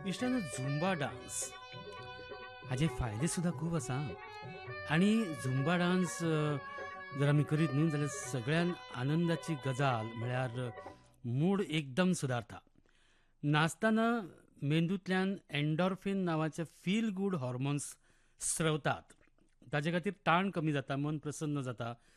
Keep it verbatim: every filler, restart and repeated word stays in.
इश्टानो Zumba dance हाचे फायदे सुद्दां खूब आसा आनी झुंबा डान्स अ, जर आमी करीत न्हू जाल्यार सगळ्यान आनंदाची गजाल म्हळ्यार मूड एकदम सुदारता. नाचतना मेंदूंतल्यान एंडॉर्फिन नांवाचे फील गूड हॉर्मोन्स स्रवतात. ताजे खातीर ताण कमी जाता, मन प्रसन्न जाता